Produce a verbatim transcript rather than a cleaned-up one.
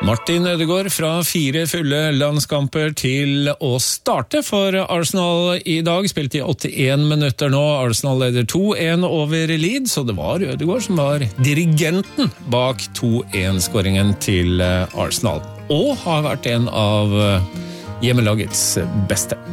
Martin Ødegaard fra fire fulle landskamper til å starte for Arsenal i dag. Spilte i åttien minutter nå. Arsenal leder to en over Leeds, så det var Ødegaard som var dirigenten bak to en-skåringen til Arsenal. Og har vært en av hjemmelagets beste.